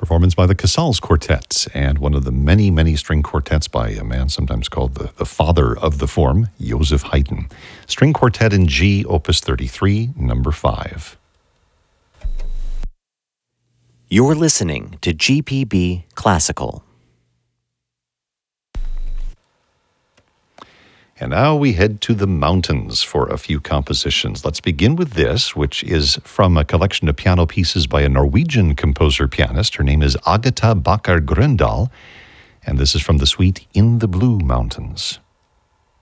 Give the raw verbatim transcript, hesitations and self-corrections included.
performance by the Casals Quartet, and one of the many, many string quartets by a man sometimes called the, the father of the form, Joseph Haydn. String Quartet in G, Opus thirty-three, number five. You're listening to G P B Classical. And now we head to the mountains for a few compositions. Let's begin with this, which is from a collection of piano pieces by a Norwegian composer-pianist. Her name is Agatha Bakker Grøndal, and this is from the suite In the Blue Mountains.